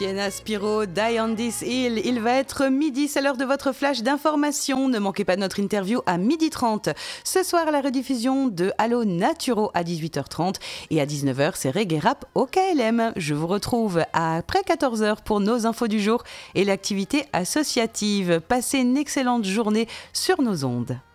Sienna Spiro, Die on This Hill. Il va être midi, c'est l'heure de votre flash d'information. Ne manquez pas notre interview à 12h30. Ce soir, la rediffusion de Allo Naturo à 18h30 et à 19h, c'est Reggae Rap au KLM. Je vous retrouve après 14h pour nos infos du jour et l'activité associative. Passez une excellente journée sur nos ondes.